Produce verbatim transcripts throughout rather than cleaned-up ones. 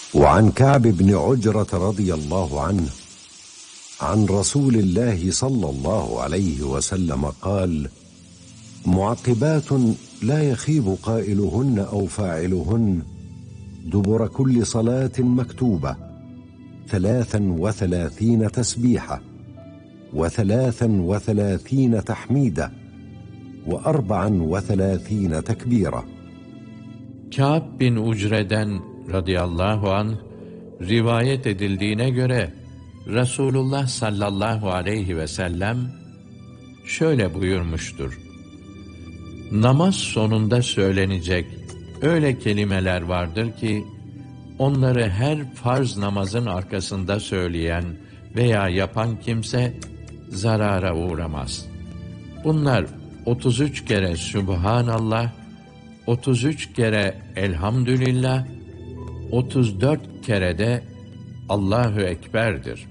وعن كعب بن عجرة رضي الله عنه عن رسول الله صلى الله عليه وسلم قال: معقبات لا يخيب قائلهن أو فاعلهن دبر كل صلاة مكتوبة ثلاثا وثلاثين تسبيحة وثلاثا وثلاثين تحميدة وأربعا وثلاثين تكبيرة. Kâb bin Ucre'den radıyallahu anh rivayet edildiğine göre Resulullah sallallahu aleyhi ve sellem şöyle buyurmuştur: namaz sonunda söylenecek öyle kelimeler vardır ki onları her farz namazın arkasında söyleyen veya yapan kimse zarara uğramaz. Bunlar otuz üç kere Sübhanallah, otuz üç kere Elhamdülillah, otuz dört kere de Allahu Ekber'dir.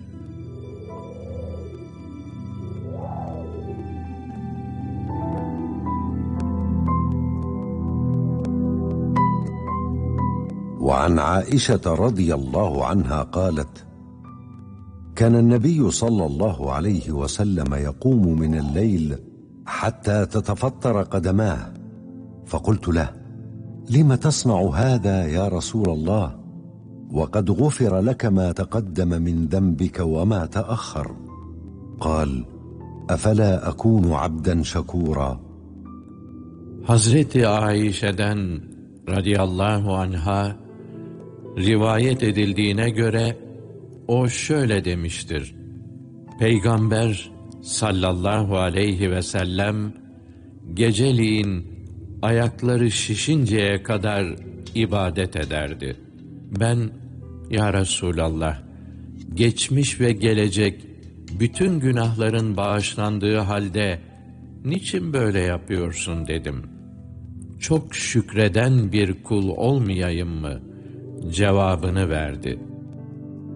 وعن عائشة رضي الله عنها قالت: كان النبي صلى الله عليه وسلم يقوم من الليل حتى تتفطر قدماه، فقلت له: لم تصنع هذا يا رسول الله وقد غفر لك ما تقدم من ذنبك وما تأخر؟ قال: أفلا أكون عبدا شكورا. Hazreti Aişe'den radıyallahu anha rivayet edildiğine göre o şöyle demiştir: Peygamber sallallahu aleyhi ve sellem geceliğin ayakları şişinceye kadar ibadet ederdi. Ben, ya Resulallah, geçmiş ve gelecek bütün günahların bağışlandığı halde niçin böyle yapıyorsun dedim. Çok şükreden bir kul olmayayım mı cevabını verdi.